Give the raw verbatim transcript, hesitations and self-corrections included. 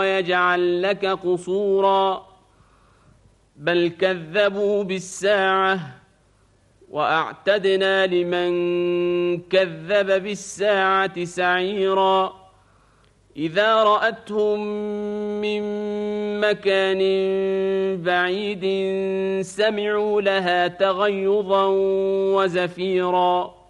ويجعل لك قصورا بل كذبوا بالساعة وأعتدنا لمن كذب بالساعة سعيرا إذا رأتهم من مكان بعيد سمعوا لها تغيظا وزفيرا